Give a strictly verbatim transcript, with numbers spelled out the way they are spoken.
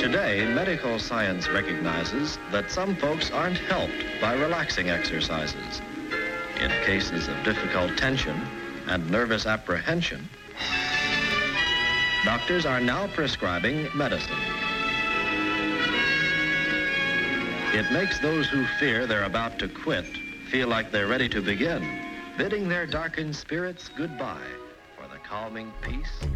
Today, medical science recognizes that some folks aren't helped by relaxing exercises. In cases of difficult tension and nervous apprehension, doctors are now prescribing medicine. It makes those who fear they're about to quit feel like they're ready to begin, bidding their darkened spirits goodbye for the calming peace